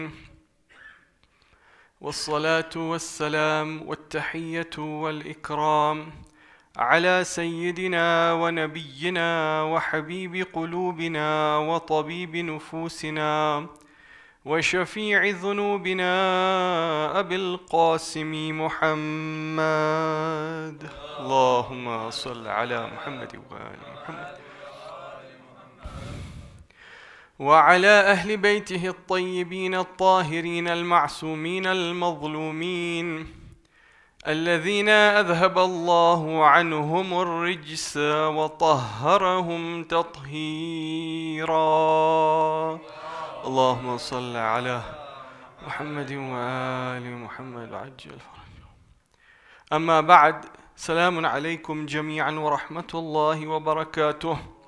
والصلاة والسلام والتحية والإكرام على سيدنا ونبينا وحبيب قلوبنا وطبيب نفوسنا وشفيع ذنوبنا أبي القاسم محمد. اللهم صل على محمد وآل محمد وعلى أهل بيته الطيبين الطاهرين المعصومين المظلومين الذين أذهب الله عنهم الرجس وطهرهم تطهيرا. اللهم صل على محمد وآل محمد وعجل فرجهم. أما بعد، سلام عليكم جميعا ورحمة الله وبركاته.